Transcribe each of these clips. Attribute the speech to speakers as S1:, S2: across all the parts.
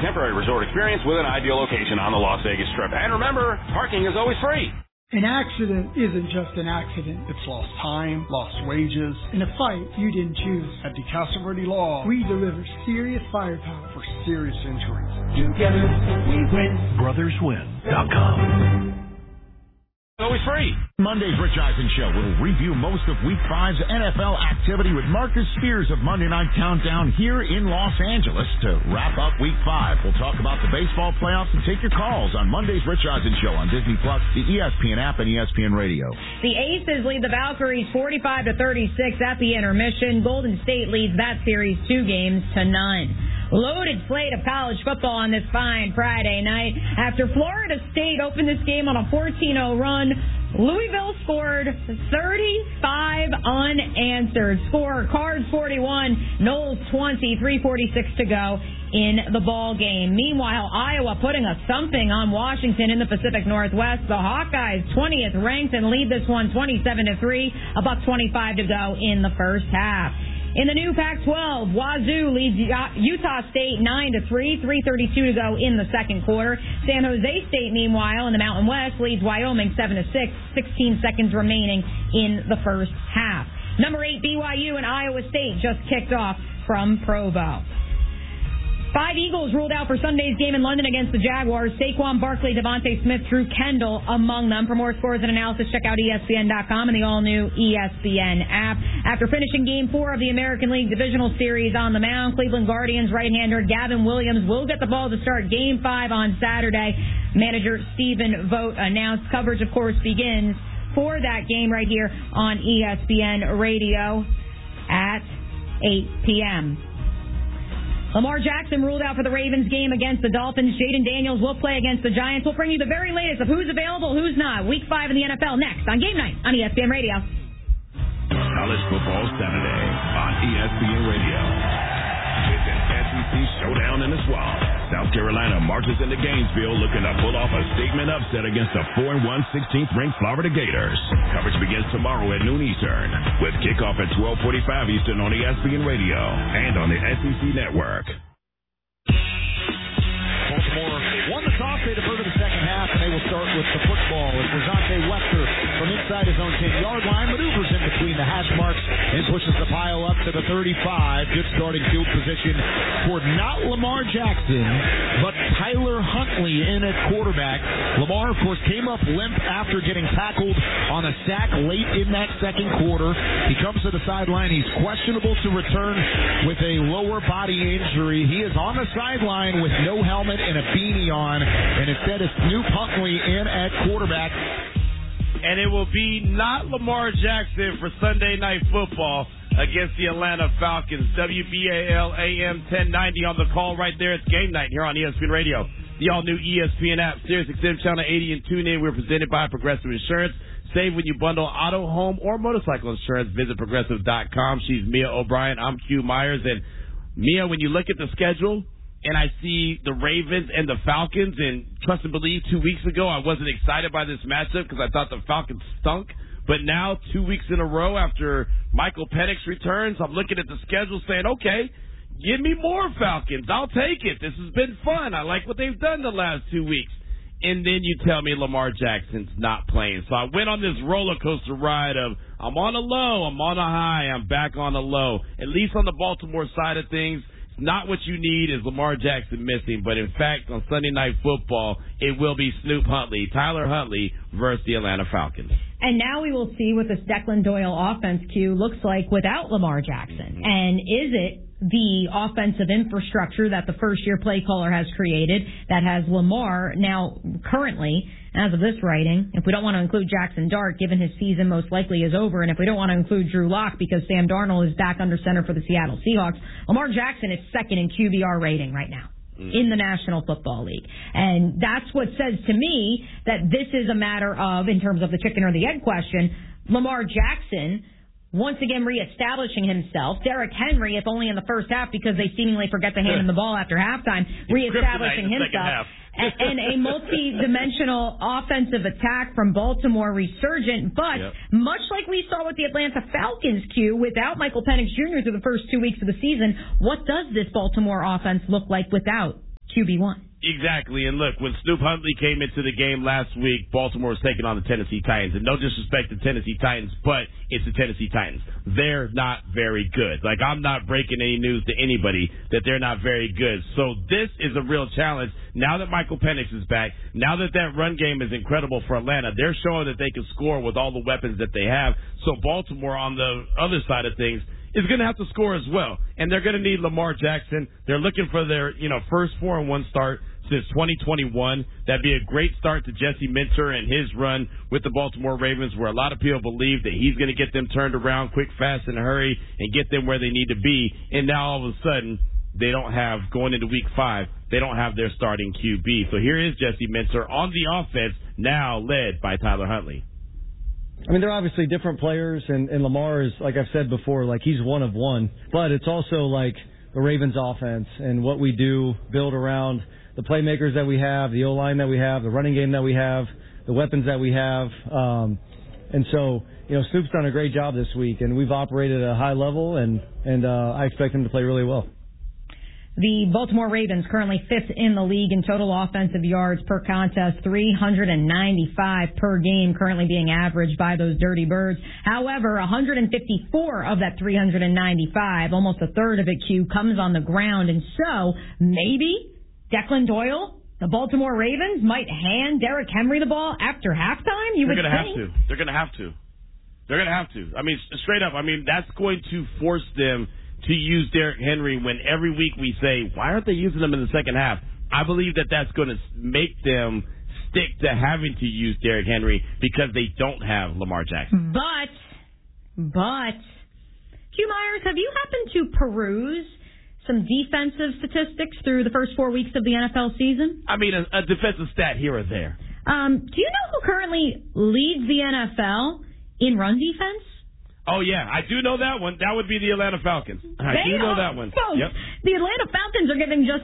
S1: contemporary resort experience with an ideal location on the Las Vegas Strip. And remember, parking is always free.
S2: An accident isn't just an accident. It's lost time, lost wages, in a fight you didn't choose. At DeCasa Verde Law, we deliver serious firepower for serious injuries. Together, we win.
S3: BrothersWin.com.
S1: Always free.
S3: Monday's Rich Eisen Show will review most of Week 5's NFL activity with Marcus Spears of Monday Night Countdown here in Los Angeles. To wrap up Week 5, we'll talk about the baseball playoffs and take your calls on Monday's Rich Eisen Show on Disney+, the ESPN app, and ESPN Radio.
S4: The Aces lead the Valkyries 45-36 at the intermission. Golden State leads that series 2-0. Loaded slate of college football on this fine Friday night. After Florida State opened this game on a 14-0 run, Louisville scored 35 unanswered. Score Cards 41, Knowles 20, 3:46 to go in the ball game. Meanwhile, Iowa putting a thumping on Washington in the Pacific Northwest. The Hawkeyes 20th ranked and lead this one 27-3, about 25 to go in the first half. In the new Pac-12, Wazoo leads Utah State 9-3, 3:32 to go in the second quarter. San Jose State, meanwhile, in the Mountain West, leads Wyoming 7-6, 16 seconds remaining in the first half. Number 8, BYU and Iowa State just kicked off from Provo. 5 Eagles ruled out for Sunday's game in London against the Jaguars. Saquon Barkley, Devontae Smith, Drew Kendall among them. For more scores and analysis, check out ESPN.com and the all-new ESPN app. After finishing Game 4 of the American League Divisional Series on the mound, Cleveland Guardians right-hander Gavin Williams will get the ball to start Game 5 on Saturday. Manager Stephen Vogt announced. Coverage, of course, begins for that game right here on ESPN Radio at 8 p.m. Lamar Jackson ruled out for the Ravens game against the Dolphins. Jaden Daniels will play against the Giants. We'll bring you the very latest of who's available, who's not. Week 5 in the NFL next on Game Night on ESPN Radio.
S3: College Football Saturday on ESPN Radio. It's an SEC showdown in the Swamp. South Carolina marches into Gainesville looking to pull off a statement upset against the 4-1 16th-ranked Florida Gators. Coverage begins tomorrow at noon Eastern with kickoff at 12:45 Eastern on ESPN Radio and on the SEC Network.
S5: Baltimore won the toss. They defer to the second half, and they will start with the football as Dejounte Webster from inside his own 10-yard line maneuvers in between the hash marks and pushes the pile up to the 35. Good starting field position for not Lamar Jackson, but Tyler Huntley in at quarterback. Lamar, of course, came up limp after getting tackled on a sack late in that second quarter. He comes to the sideline. He's questionable to return with a lower body injury. He is on the sideline with no helmet and a beanie on, and instead it's Snoop Huntley in at quarterback.
S6: And it will be not Lamar Jackson for Sunday Night Football against the Atlanta Falcons. WBAL AM 1090 on the call right there. It's Game Night here on ESPN Radio. The all-new ESPN app, SiriusXM Channel 80 and TuneIn. We're presented by Progressive Insurance. Save when you bundle auto, home, or motorcycle insurance. Visit Progressive.com. She's Mia O'Brien. I'm Q Myers. And Mia, when you look at the schedule, and I see the Ravens and the Falcons, and trust and believe 2 weeks ago I wasn't excited by this matchup because I thought the Falcons stunk. But now 2 weeks in a row after Michael Penix returns, I'm looking at the schedule saying, okay, give me more Falcons. I'll take it. This has been fun. I like what they've done the last 2 weeks. And then you tell me Lamar Jackson's not playing. So I went on this roller coaster ride of I'm on a low, I'm on a high, I'm back on a low. At least on the Baltimore side of things, not what you need is Lamar Jackson missing, but in fact, on Sunday Night Football, it will be Snoop Huntley, Tyler Huntley versus the Atlanta Falcons.
S4: And now we will see what this Declan Doyle offense, Q, looks like without Lamar Jackson. And is it the offensive infrastructure that the first-year play caller has created that has Lamar now currently, as of this writing, if we don't want to include Jackson Dart, given his season most likely is over, and if we don't want to include Drew Lock because Sam Darnold is back under center for the Seattle Seahawks, Lamar Jackson is second in QBR rating right now in the National Football League. And that's what says to me that this is a matter of, in terms of the chicken or the egg question, Lamar Jackson once again reestablishing himself. Derrick Henry, if only in the first half because they seemingly forget to hand him the ball after halftime, reestablishing himself. And a multi-dimensional offensive attack from Baltimore resurgent. But much like we saw with the Atlanta Falcons, Q, without Michael Penix Jr. through the first 2 weeks of the season, what does this Baltimore offense look like without QB1.
S6: Exactly. And look, when Snoop Huntley came into the game last week, Baltimore was taking on the Tennessee Titans. And no disrespect to Tennessee Titans, but it's the Tennessee Titans. They're not very good. Like, I'm not breaking any news to anybody that they're not very good. So this is a real challenge. Now that Michael Penix is back, now that that run game is incredible for Atlanta, they're showing that they can score with all the weapons that they have. So Baltimore, on the other side of things, is going to have to score as well. And they're going to need Lamar Jackson. They're looking for their, first 4-1 start since 2021. That'd be a great start to Jesse Minter and his run with the Baltimore Ravens, where a lot of people believe that he's going to get them turned around quick, fast, in a hurry and get them where they need to be. And now all of a sudden, they don't have, going into week 5, they don't have their starting QB. So here is Jesse Minter on the offense, now led by Tyler Huntley.
S7: I mean, they're obviously different players, and Lamar is, like I've said before, like he's one of one. But it's also like the Ravens offense and what we do build around the playmakers that we have, the O-line that we have, the running game that we have, the weapons that we have. And so, Snoop's done a great job this week, and we've operated at a high level, and I expect him to play really well.
S4: The Baltimore Ravens currently 5th in the league in total offensive yards per contest, 395 per game currently being averaged by those Dirty Birds. However, 154 of that 395, almost a third of it, Q, comes on the ground. And so maybe Declan Doyle, the Baltimore Ravens, might hand Derrick Henry the ball after halftime? They're going to have to.
S6: They're going to have to. They're going to have to. I mean, straight up. I mean, that's going to force them to use Derrick Henry when every week we say, why aren't they using him in the second half? I believe that that's going to make them stick to having to use Derrick Henry because they don't have Lamar Jackson.
S4: But, Hugh Myers, have you happened to peruse some defensive statistics through the first 4 weeks of the NFL season?
S6: I mean, a defensive stat here or there.
S4: Do you know who currently leads the NFL in run defense?
S6: Oh, yeah, I do know that one. That would be the Atlanta Falcons. I do know that one.
S4: Folks,
S6: yep.
S4: The Atlanta Falcons are getting just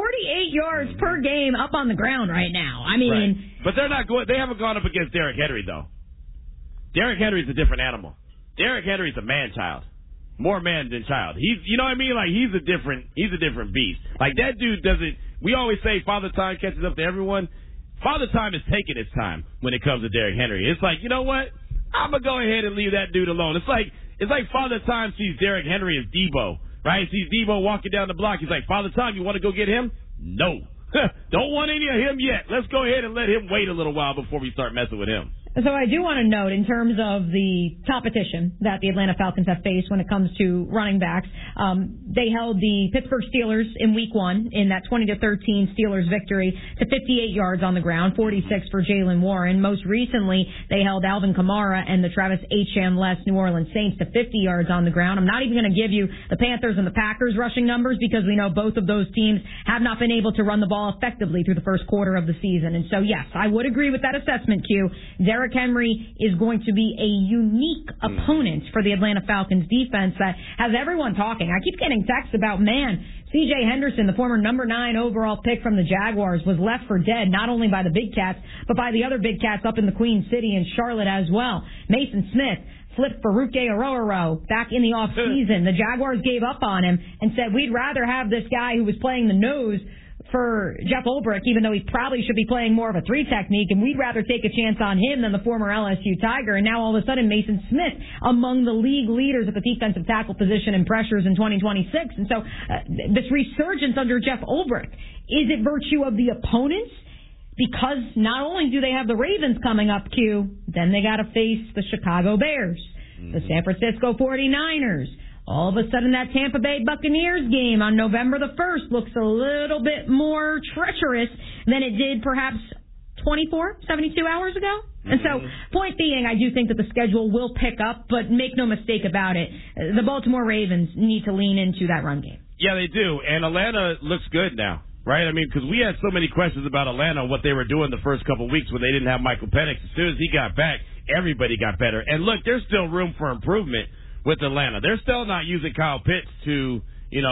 S4: 48 yards per game up on the ground right now. I mean,
S6: right. But they're not going. They haven't gone up against Derrick Henry, though. Derrick Henry's a different animal. Derrick Henry's a man-child. More man than child. He's, you know what I mean? Like, he's a different beast. Like, that dude doesn't, we always say Father Time catches up to everyone. Father Time is taking its time when it comes to Derrick Henry. It's like, you know what? I'm going to go ahead and leave that dude alone. It's like Father Time sees Derrick Henry as Debo, right? Sees Debo walking down the block. He's like, Father Time, you want to go get him? No. Don't want any of him yet. Let's go ahead and let him wait a little while before we start messing with him.
S4: So I do want to note, in terms of the competition that the Atlanta Falcons have faced when it comes to running backs, they held the Pittsburgh Steelers in Week 1 in that 20-13 Steelers victory to 58 yards on the ground, 46 for Jaylen Warren. Most recently, they held Alvin Kamara and the Travis Etienne-less New Orleans Saints to 50 yards on the ground. I'm not even going to give you the Panthers and the Packers rushing numbers because we know both of those teams have not been able to run the ball effectively through the first quarter of the season. And so, yes, I would agree with that assessment, Q. Derrick Henry is going to be a unique opponent for the Atlanta Falcons defense that has everyone talking. I keep getting texts about, man, C.J. Henderson, the former number 9 overall pick from the Jaguars, was left for dead not only by the Big Cats, but by the other Big Cats up in the Queen City and Charlotte as well. Mason Smith flipped for Ruke Arroyo back in the offseason. The Jaguars gave up on him and said, we'd rather have this guy who was playing the nose for Jeff Ulbrich, even though he probably should be playing more of a 3 technique, and we'd rather take a chance on him than the former LSU Tiger. And now all of a sudden, Mason Smith among the league leaders at the defensive tackle position in pressures in 2026. And so this resurgence under Jeff Ulbrich, is it virtue of the opponents? Because not only do they have the Ravens coming up, Q, then they got to face the Chicago Bears, the San Francisco 49ers. All of a sudden, that Tampa Bay Buccaneers game on November the 1st looks a little bit more treacherous than it did perhaps 72 hours ago. And so, point being, I do think that the schedule will pick up, but make no mistake about it, the Baltimore Ravens need to lean into that run game.
S6: Yeah, they do. And Atlanta looks good now, right? I mean, because we had so many questions about Atlanta, what they were doing the first couple of weeks when they didn't have Michael Penix. As soon as he got back, everybody got better. And look, there's still room for improvement with Atlanta. They're still not using Kyle Pitts to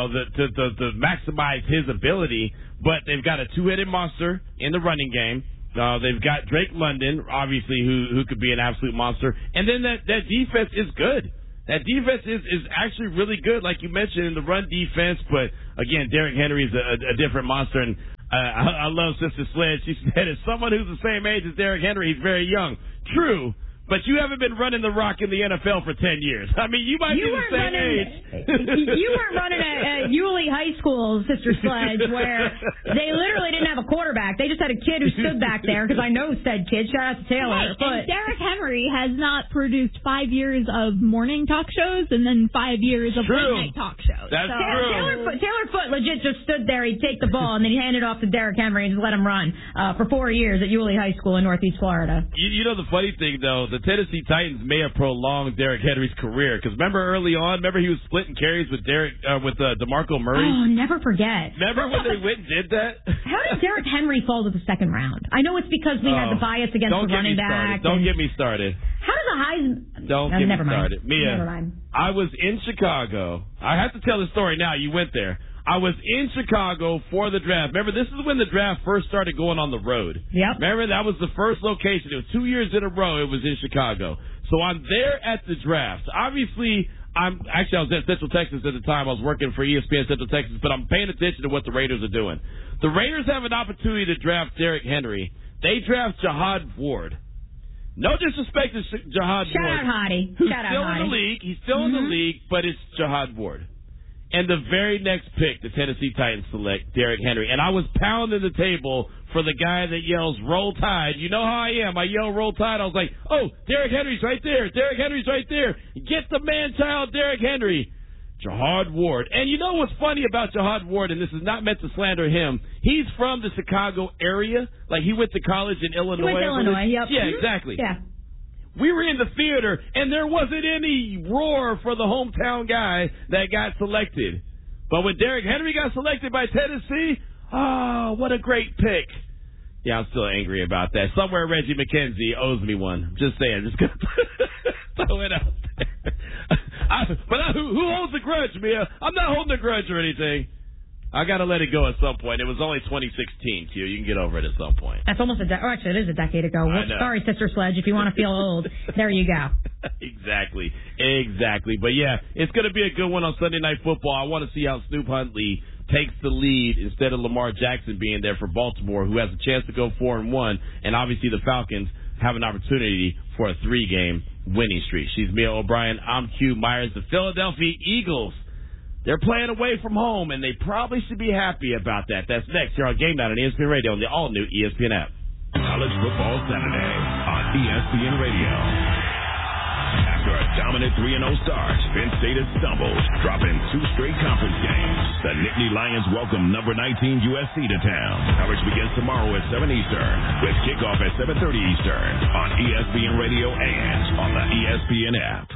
S6: maximize his ability, but they've got a 2-headed monster in the running game. They've got Drake London, obviously, who could be an absolute monster. And then that defense is good. That defense is actually really good, like you mentioned, in the run defense. But, again, Derrick Henry is a different monster. And I love Sister Sledge. She said, as someone who's the same age as Derrick Henry, he's very young. True. But you haven't been running the rock in the NFL for 10 years. I mean, you might be the same age.
S4: You weren't running at Yulee High School, Sister Sledge, where they literally didn't have a quarterback. They just had a kid who stood back there, because I know said kid. Shout out to Taylor.
S8: Right. And Derrick Henry has not produced 5 years of morning talk shows and then 5 years of late night talk shows.
S6: That's true.
S4: Taylor Foote legit just stood there. He'd take the ball, and then he'd hand it off to Derrick Henry and just let him run for 4 years at Yulee High School in Northeast Florida.
S6: You know the funny thing, though? The Tennessee Titans may have prolonged Derrick Henry's career, because remember early on, he was splitting carries with DeMarco Murray?
S4: Oh, never forget.
S6: Remember when they went and did that?
S4: How did Derrick Henry fall to the second round? I know it's because we had the bias against the running back.
S6: Don't get me started.
S4: How does a Heisman...
S6: Don't get me started. Mia,
S4: never mind.
S6: I was in Chicago. I have to tell the story now. You went there. I was in Chicago for the draft. Remember, this is when the draft first started going on the road.
S4: Yep.
S6: Remember, that was the first location. It was 2 years in a row. It was in Chicago. So I'm there at the draft. Obviously, I was at Central Texas at the time. I was working for ESPN Central Texas, but I'm paying attention to what the Raiders are doing. The Raiders have an opportunity to draft Derrick Henry. They draft Jihad Ward. No disrespect to Jihad Ward.
S4: Shout out Hottie.
S6: Who's still in the league. He's still in the league, but it's Jihad Ward. And the very next pick, the Tennessee Titans select Derrick Henry. And I was pounding the table for the guy that yells, Roll Tide. You know how I am. I yell, Roll Tide. I was like, oh, Derrick Henry's right there. Derrick Henry's right there. Get the man-child Derrick Henry. Jihad Ward. And you know what's funny about Jihad Ward, and this is not meant to slander him, he's from the Chicago area. Like, he went to college in Illinois.
S4: He went to Illinois, yep.
S6: Yeah, exactly.
S4: Yeah.
S6: We were in the theater, and there wasn't any roar for the hometown guy that got selected. But when Derrick Henry got selected by Tennessee, oh, what a great pick. Yeah, I'm still angry about that. Somewhere Reggie McKenzie owes me one. Just saying. Just gonna throw it out there. Who holds a grudge, Mia? I'm not holding a grudge or anything. I got to let it go at some point. It was only 2016, Q. You can get over it at some point.
S4: That's almost actually, it is a decade ago. Sorry, Sister Sledge. If you want to feel old, there you go.
S6: Exactly. But, yeah, it's going to be a good one on Sunday Night Football. I want to see how Snoop Huntley takes the lead instead of Lamar Jackson being there for Baltimore, who has a chance to go 4-1. And, obviously, the Falcons have an opportunity for a 3-game winning streak. She's Mia O'Brien. I'm Q Myers. The Philadelphia Eagles, they're playing away from home, and they probably should be happy about that. That's next here on Game Night on ESPN Radio on the all-new ESPN app.
S3: College Football Saturday on ESPN Radio. After a dominant 3-0 start, Penn State has stumbled, dropping 2 straight conference games. The Nittany Lions welcome number 19 USC to town. Coverage begins tomorrow at 7 Eastern, with kickoff at 7:30 Eastern on ESPN Radio and on the ESPN app.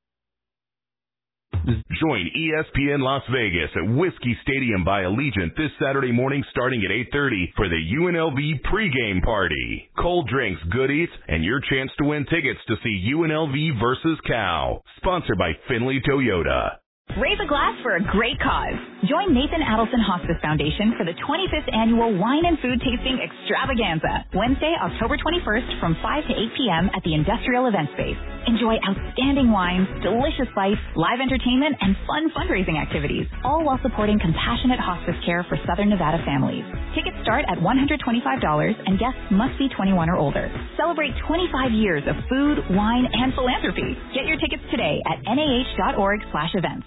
S9: Join ESPN Las Vegas at Whiskey Stadium by Allegiant this Saturday morning starting at 8:30 for the UNLV pregame party. Cold drinks, goodies, and your chance to win tickets to see UNLV versus Cal. Sponsored by Finley Toyota.
S10: Raise a glass for a great cause. Join Nathan Adelson Hospice Foundation for the 25th Annual Wine and Food Tasting Extravaganza, Wednesday, October 21st from 5 to 8 p.m. at the Industrial Event Space. Enjoy outstanding wines, delicious bites, live entertainment, and fun fundraising activities, all while supporting compassionate hospice care for Southern Nevada families. Tickets start at $125 and guests must be 21 or older. Celebrate 25 years of food, wine, and philanthropy. Get your tickets today at nah.org/events.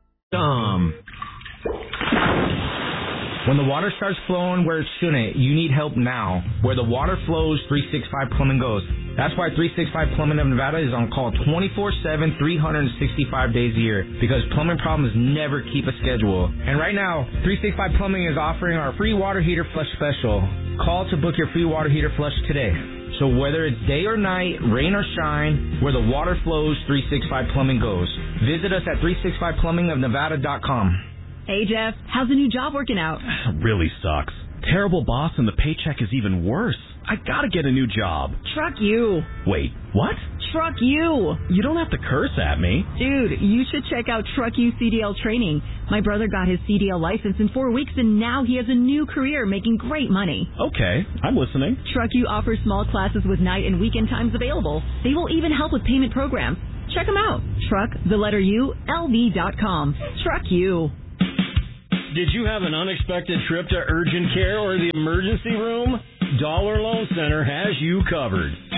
S11: When the water starts flowing where it shouldn't, you need help now. Where the water flows, 365 Plumbing goes. That's why 365 Plumbing of Nevada is on call 24/7, 365 days a year, because plumbing problems never keep a schedule. And right now, 365 Plumbing is offering our free water heater flush special. Call to book your free water heater flush today. So whether it's day or night, rain or shine, where the water flows, 365 Plumbing goes. Visit us at 365plumbingofnevada.com.
S12: Hey, Jeff, how's the new job working out?
S13: Really sucks. Terrible boss, and the paycheck is even worse. I gotta get a new job.
S12: Truck you.
S13: Wait, what?
S12: Truck you.
S13: You don't have to curse at me.
S12: Dude, you should check out Truck You CDL training. My brother got his CDL license in 4 weeks, and now he has a new career making great money.
S13: Okay, I'm listening.
S12: Truck You offers small classes with night and weekend times available. They will even help with payment programs. Check them out. Truck, the letter U, LV.com. Truck You.
S14: Did you have an unexpected trip to urgent care or the emergency room? Dollar Loan Center has you covered.